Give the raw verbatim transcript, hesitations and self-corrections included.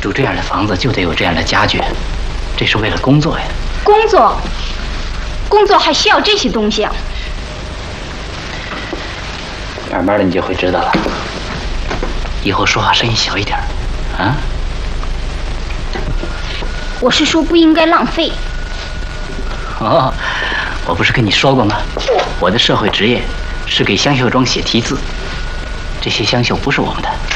住这样的房子就得有这样的家具，这是为了工作呀。 工作，工作还需要这些东西啊？ 慢慢的你就会知道了。以后说话声音小一点，啊？ 我是说不应该浪费。 哦，我不是跟你说过吗？我的社会职业是给香秀庄写题字，这些香绣不是我们的。